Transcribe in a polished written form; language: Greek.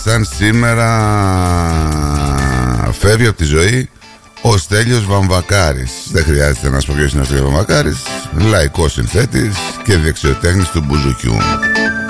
σαν σήμερα φεύγει από τη ζωή ο Στέλιος Βαμβακάρης. Δεν χρειάζεται να σας πω ποιος είναι ο Στέλιος Βαμβακάρης. Λαϊκός συνθέτης και δεξιοτέχνης του μπουζουκιού.